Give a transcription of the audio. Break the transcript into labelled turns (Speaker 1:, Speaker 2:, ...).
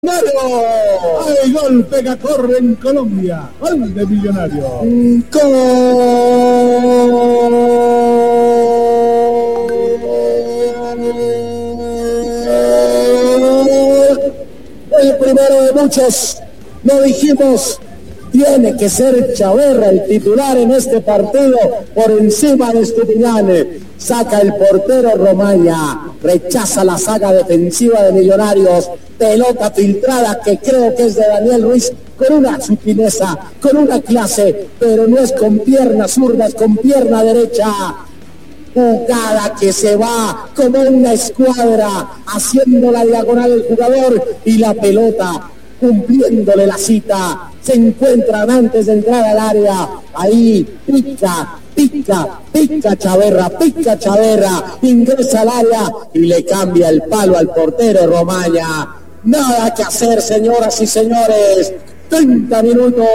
Speaker 1: ¡Millonario! ¡Hay gol Pegacorre en Colombia! ¡Gol de Millonario!
Speaker 2: ¡Gol! El primero de muchos. Lo dijimos, tiene que ser Chaverra el titular en este partido por encima de Estupiñán. Saca el portero Romaña, rechaza la saga defensiva de Millonarios, pelota filtrada que creo que es de Daniel Ruiz, con una sutileza, con una clase, pero no es con pierna zurda, es con pierna derecha. Jugada que se va como una escuadra, haciendo la diagonal el jugador y la pelota cumpliéndole la cita. Se encuentran antes de entrar al área. Ahí pica Chaverra, ingresa al área y le cambia el palo al portero Romaña. Nada que hacer, señoras y señores. 30 minutos.